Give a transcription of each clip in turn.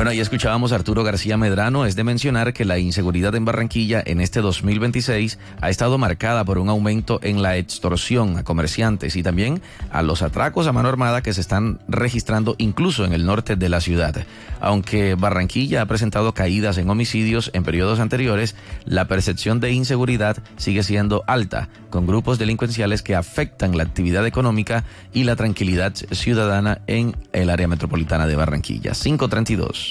Bueno, ahí escuchábamos a Arturo García Medrano. Es de mencionar que la inseguridad en Barranquilla en este 2026 ha estado marcada por un aumento en la extorsión a comerciantes y también a los atracos a mano armada que se están registrando incluso en el norte de la ciudad. Aunque Barranquilla ha presentado caídas en homicidios en periodos anteriores, la percepción de inseguridad sigue siendo alta, con grupos delincuenciales que afectan la actividad económica y la tranquilidad ciudadana en el área metropolitana de Barranquilla. 5:32.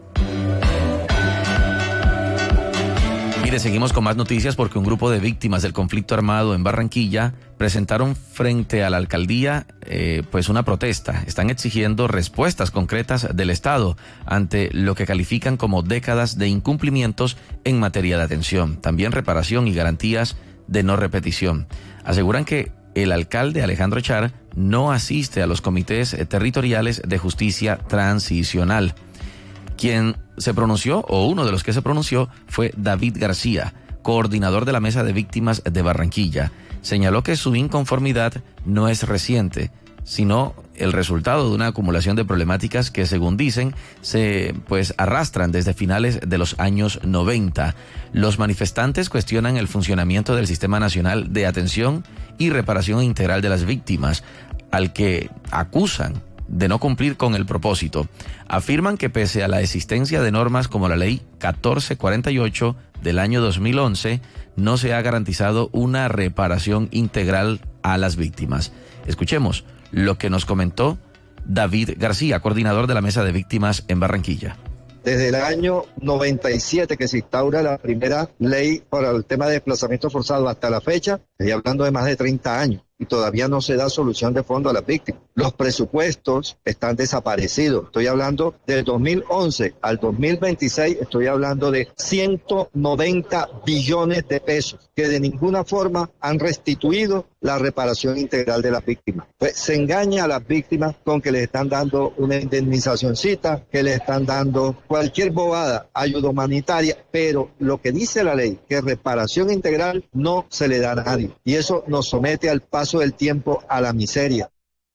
Mire, seguimos con más noticias porque un grupo de víctimas del conflicto armado en Barranquilla presentaron frente a la alcaldía pues una protesta. Están exigiendo respuestas concretas del Estado ante lo que califican como décadas de incumplimientos en materia de atención, también reparación y garantías de no repetición. Aseguran que el alcalde Alejandro Char no asiste a los comités territoriales de justicia transicional. Quien se pronunció, o uno de los que se pronunció, fue David García, coordinador de la Mesa de Víctimas de Barranquilla. Señaló que su inconformidad no es reciente, sino el resultado de una acumulación de problemáticas que, según dicen, se arrastran desde finales de los años 90. Los manifestantes cuestionan el funcionamiento del Sistema Nacional de Atención y Reparación Integral de las Víctimas, al que acusan de no cumplir con el propósito. Afirman que pese a la existencia de normas como la Ley 1448 del año 2011, no se ha garantizado una reparación integral a las víctimas. Escuchemos lo que nos comentó David García, coordinador de la Mesa de Víctimas en Barranquilla. Desde el año 97 que se instaura la primera ley para el tema de desplazamiento forzado hasta la fecha, estoy hablando de más de 30 años. Y todavía no se da solución de fondo a las víctimas. Los presupuestos están desaparecidos. Estoy hablando del 2011 al 2026, estoy hablando de 190 billones de pesos que de ninguna forma han restituido la reparación integral de las víctimas. Pues se engaña a las víctimas con que les están dando una indemnizacioncita, que les están dando cualquier bobada, ayuda humanitaria, pero lo que dice la ley, que reparación integral no se le da a nadie. Y eso nos somete al paso del tiempo a la miseria.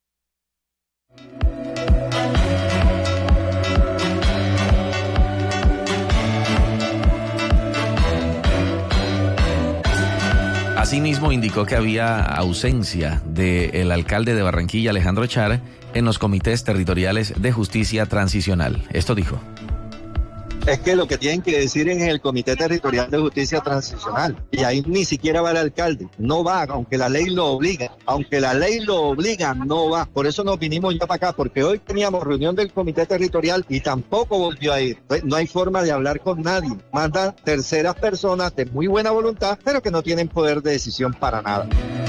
Asimismo, indicó que había ausencia del alcalde de Barranquilla, Alejandro Char, en los comités territoriales de justicia transicional. Esto dijo. Es que lo que tienen que decir es el Comité Territorial de Justicia Transicional. Y ahí ni siquiera va el alcalde. No va, aunque la ley lo obliga. Aunque la ley lo obliga, no va. Por eso nos vinimos ya para acá, porque hoy teníamos reunión del Comité Territorial y tampoco volvió a ir. Entonces, no hay forma de hablar con nadie. Mandan terceras personas de muy buena voluntad, pero que no tienen poder de decisión para nada.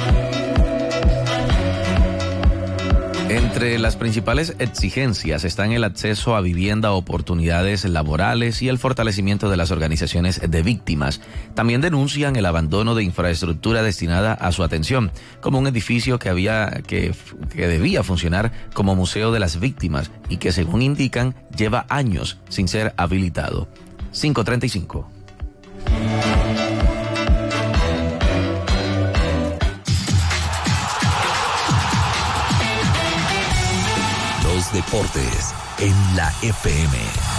Entre las principales exigencias están el acceso a vivienda, oportunidades laborales y el fortalecimiento de las organizaciones de víctimas. También denuncian el abandono de infraestructura destinada a su atención, como un edificio que debía funcionar como museo de las víctimas y que, según indican, lleva años sin ser habilitado. 5:35. Deportes en la FM.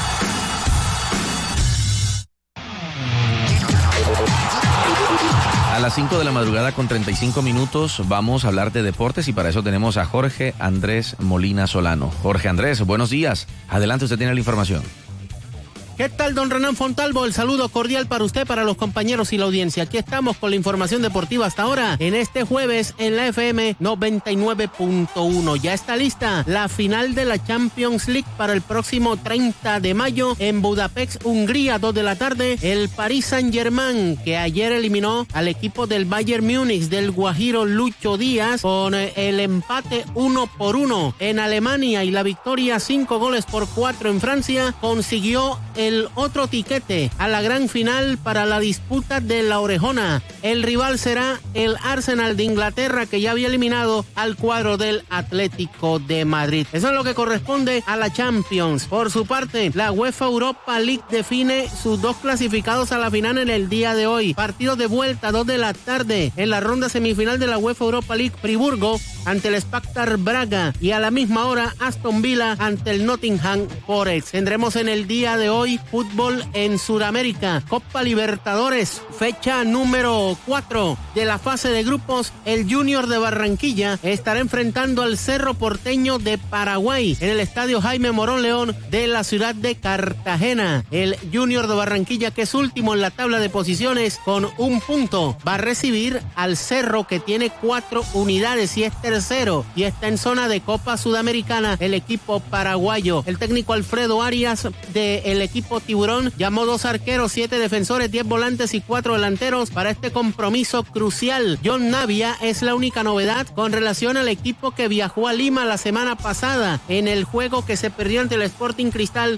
A las 5 de la madrugada con 35 minutos vamos a hablar de deportes y para eso tenemos a Jorge Andrés Molina Solano. Jorge Andrés, buenos días. Adelante, usted tiene la información. ¿Qué tal, don Renan Fontalvo? El saludo cordial para usted, para los compañeros y la audiencia. Aquí estamos con la información deportiva hasta ahora, en este jueves en la FM 99.1. Ya está lista la final de la Champions League para el próximo 30 de mayo en Budapest, Hungría, 2 de la tarde. El Paris Saint-Germain, que ayer eliminó al equipo del Bayern Múnich del guajiro Lucho Díaz con el empate 1-1 en Alemania y la victoria 5-4 en Francia, consiguió el otro tiquete a la gran final para la disputa de la Orejona. El rival será el Arsenal de Inglaterra, que ya había eliminado al cuadro del Atlético de Madrid. Eso es lo que corresponde a la Champions. Por su parte, la UEFA Europa League define sus dos clasificados a la final en el día de hoy. Partido de vuelta, 2 de la tarde, en la ronda semifinal de la UEFA Europa League, Friburgo ante el Spartak Braga, y a la misma hora Aston Villa ante el Nottingham Forest. Tendremos en el día de hoy fútbol en Sudamérica, Copa Libertadores, fecha número 4 de la fase de grupos. El Junior de Barranquilla estará enfrentando al Cerro Porteño de Paraguay en el estadio Jaime Morón León de la ciudad de Cartagena. El Junior de Barranquilla, que es último en la tabla de posiciones con 1 punto, va a recibir al Cerro, que tiene 4 unidades y es tercero y está en zona de Copa Sudamericana, el equipo paraguayo. El técnico Alfredo Arias del equipo Tiburón llamó 2 arqueros, 7 defensores, 10 volantes y 4 delanteros para este compromiso crucial. John Navia es la única novedad con relación al equipo que viajó a Lima la semana pasada en el juego que se perdió ante el Sporting Cristal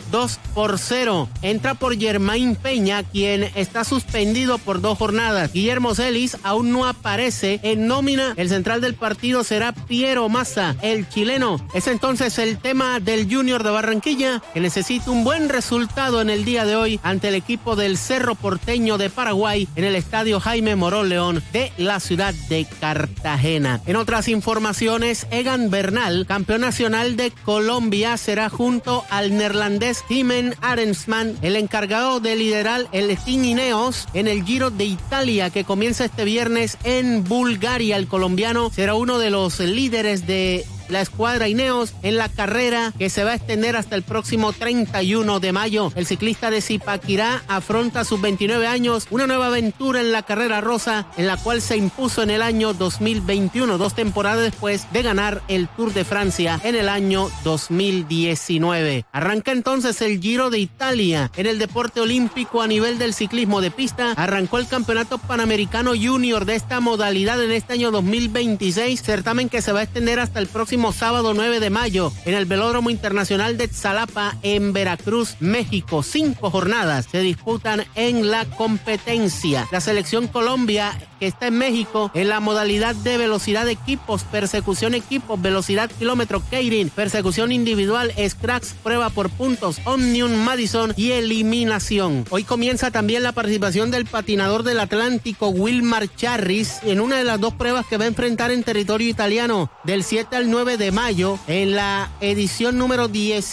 2-0. Entra por Germain Peña, quien está suspendido por 2 jornadas. Guillermo Celis aún no aparece en nómina. El central del partido será Piero Massa, el chileno. Es entonces el tema del Junior de Barranquilla, que necesita un buen resultado en el día de hoy ante el equipo del Cerro Porteño de Paraguay en el estadio Jaime Morón León de la ciudad de Cartagena. En otras informaciones, Egan Bernal, campeón nacional de Colombia, será junto al neerlandés Timen Arensman el encargado de liderar el Team Ineos en el Giro de Italia, que comienza este viernes en Bulgaria. El colombiano será uno de los líderes de la escuadra Ineos en la carrera, que se va a extender hasta el próximo 31 de mayo. El ciclista de Zipaquirá afronta a sus 29 años una nueva aventura en la carrera rosa, en la cual se impuso en el año 2021, 2 temporadas después de ganar el Tour de Francia en el año 2019. Arranca entonces el Giro de Italia. En el deporte olímpico a nivel del ciclismo de pista, arrancó el Campeonato Panamericano Junior de esta modalidad en este año 2026, certamen que se va a extender hasta el próximo sábado 9 de mayo en el Velódromo Internacional de Tzalapa en Veracruz, México. 5 jornadas se disputan en la competencia. La selección Colombia, que está en México, en la modalidad de velocidad de equipos, persecución equipos, velocidad kilómetro, Keirin, persecución individual, scratch, prueba por puntos, Omnium Madison y eliminación. Hoy comienza también la participación del patinador del Atlántico Wilmar Charris en una de las 2 pruebas que va a enfrentar en territorio italiano del 7 al 9 de mayo en la edición número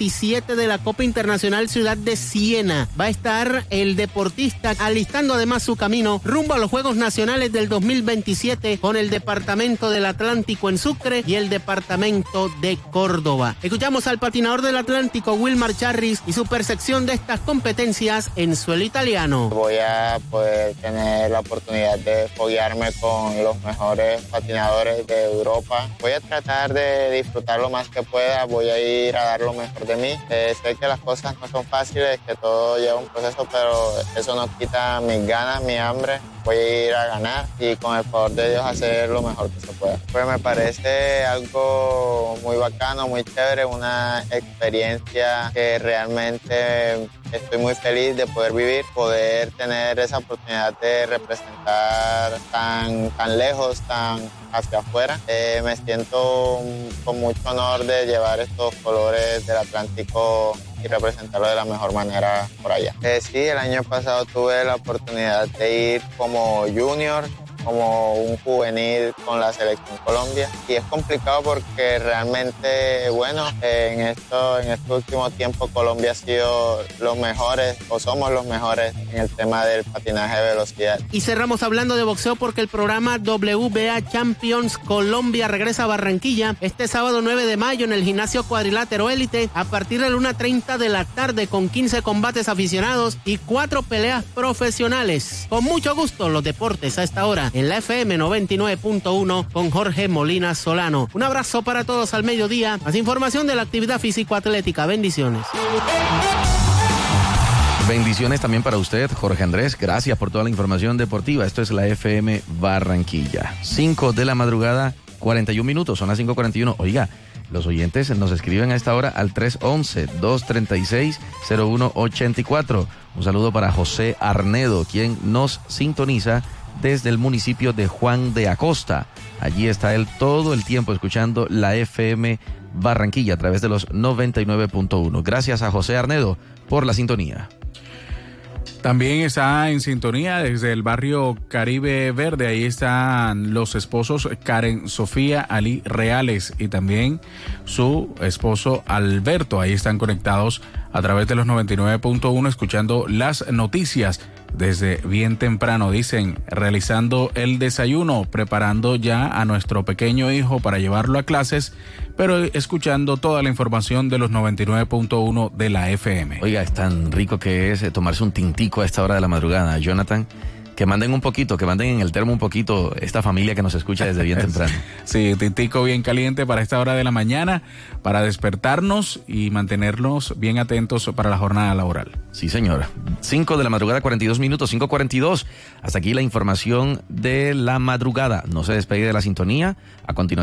17 de la Copa Internacional Ciudad de Siena. Va a estar el deportista alistando además su camino rumbo a los Juegos Nacionales del 2027 con el departamento del Atlántico en Sucre y el departamento de Córdoba. Escuchamos al patinador del Atlántico Wilmar Charris y su percepción de estas competencias en suelo italiano. Voy a poder tener la oportunidad de foguearme con los mejores patinadores de Europa. Voy a tratar de disfrutar lo más que pueda, voy a ir a dar lo mejor de mí. Sé que las cosas no son fáciles, que todo lleva un proceso, pero eso no quita mis ganas, mi hambre. Voy a ir a ganar y con el favor de Dios hacer lo mejor que se pueda. Pues me parece algo muy bacano, muy chévere, una experiencia que realmente estoy muy feliz de poder vivir, poder tener esa oportunidad de representar tan lejos, tan hacia afuera. Me siento con mucho honor de llevar estos colores del Atlántico y representarlo de la mejor manera por allá. Sí, el año pasado tuve la oportunidad de ir como junior, como un juvenil con la selección Colombia, y es complicado porque realmente, bueno, en este último tiempo Colombia ha sido los mejores, o somos los mejores en el tema del patinaje de velocidad. Y cerramos hablando de boxeo porque el programa WBA Champions Colombia regresa a Barranquilla este sábado 9 de mayo en el gimnasio Cuadrilátero Élite a partir de la 1:30 de la tarde, con 15 combates aficionados y 4 peleas profesionales. Con mucho gusto los deportes a esta hora en la FM 99.1 con Jorge Molina Solano. Un abrazo para todos al mediodía. Más información de la actividad físico-atlética. Bendiciones. Bendiciones también para usted, Jorge Andrés. Gracias por toda la información deportiva. Esto es la FM Barranquilla. 5 de la madrugada, 41 minutos. Son las 5:41. Oiga, Los oyentes nos escriben a esta hora al 311-236-0184. Un saludo para José Arnedo, quien nos sintoniza desde el municipio de Juan de Acosta. Allí está él todo el tiempo escuchando la FM Barranquilla a través de los 99.1. Gracias a José Arnedo por la sintonía. También está en sintonía desde el barrio Caribe Verde. Ahí están los esposos Karen Sofía Ali Reales y también su esposo Alberto. Ahí están conectados a través de los 99.1 escuchando las noticias desde bien temprano. Dicen, realizando el desayuno, preparando ya a nuestro pequeño hijo para llevarlo a clases, pero escuchando toda la información de los 99.1 de la FM. Oiga, es tan rico que es tomarse un tintico a esta hora de la madrugada, Jonathan. Que manden un poquito, que manden en el termo un poquito esta familia que nos escucha desde bien temprano. Sí, tintico bien caliente para esta hora de la mañana, para despertarnos y mantenernos bien atentos para la jornada laboral. Sí, señor. 5 de la madrugada, 42 minutos, 5:42. Hasta aquí la información de la madrugada. No se despegue de la sintonía. A continuación.